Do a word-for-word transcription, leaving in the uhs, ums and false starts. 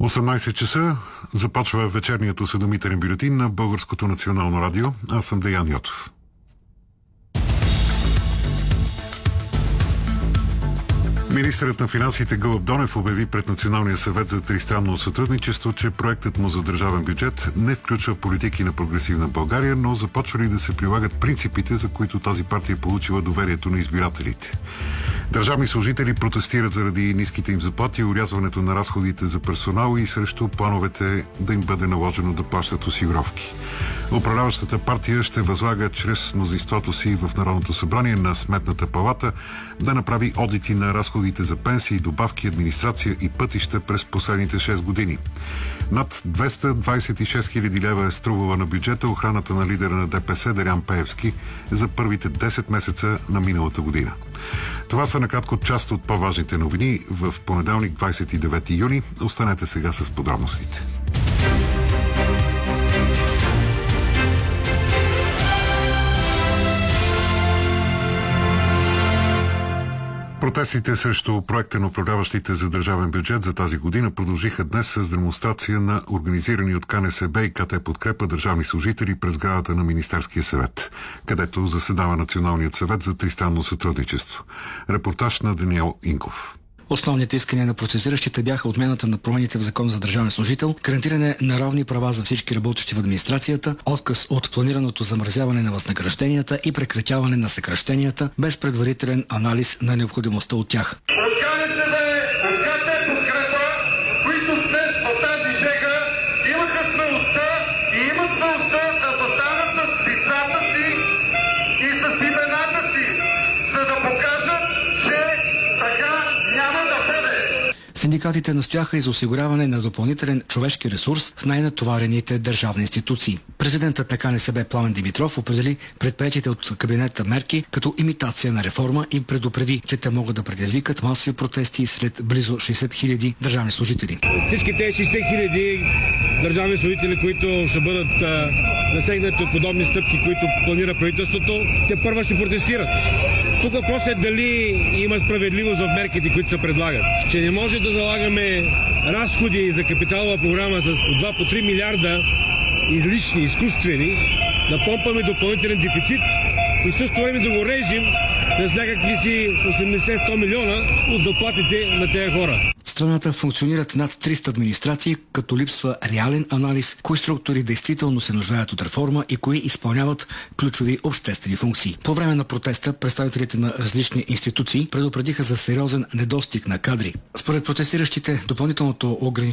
осемнайсет часа започва вечерният осведомителен бюлетин на Българското национално радио. Аз съм Деян Йотов. Министърът на финансите Гълъб Донев обяви пред Националния съвет за тристранно сътрудничество, че проектът му за държавен бюджет не включва политики на прогресивна България, но започва ли да се прилагат принципите, за които тази партия е получила доверието на избирателите. Държавни служители протестират заради ниските им заплати, урязването на разходите за персонал и срещу плановете да им бъде наложено да плащат осигуровки. Управляващата партия ще възлага чрез мнозинството си в Народното събрание на Сметната палата да направи одити на разходите за пенсии, добавки, администрация и пътища през последните шест години. Над двеста двайсет и шест хиляди лева е струвала на бюджета охраната на лидера на ДПС Делян Пеевски за първите десет месеца на миналата година. Това са накратко част от по-важните новини в понеделник, двайсет и девети юни. Останете сега с подробностите. Протестите срещу проекта на управляващите за държавен бюджет за тази година продължиха днес с демонстрация на организирани от КНСБ и КТ Подкрепа държавни служители през сградата на Министерския съвет, където заседава Националният съвет за тристранно сътрудничество. Репортаж на Даниел Инков. Основните искания на протестиращите бяха отмяната на промените в Закон за държавен служител, гарантиране на равни права за всички работещи в администрацията, отказ от планираното замразяване на възнагражденията и прекратяване на съкращенията без предварителен анализ на необходимостта от тях. Синдикатите настояха и за осигуряване на допълнителен човешки ресурс в най-натоварените държавни институции. Президентът на КНСБ Пламен Димитров определи предприетите от кабинета мерки като имитация на реформа и предупреди, че те могат да предизвикат масови протести сред близо шейсет хиляди държавни служители. Всички тези шейсет хиляди държавни служители, които ще бъдат а, засегнати от подобни стъпки, които планира правителството, те първа ще протестират. Тук въпрос е дали има справедливост в мерките, които се предлагат. Че не може да залагаме разходи за капиталова програма с по два по три милиарда излишни, изкуствени, да помпаме допълнителен дефицит и в същото време да го режим с някакви си осемдесет до сто милиона от доплатите на тези хора. В страната функционират над триста администрации, като липсва реален анализ, кои структури действително се нуждаят от реформа и кои изпълняват ключови обществени функции. По време на протеста представителите на различни институции предупредиха за сериозен недостиг на кадри. Според протестиращите, допълнителното ограничение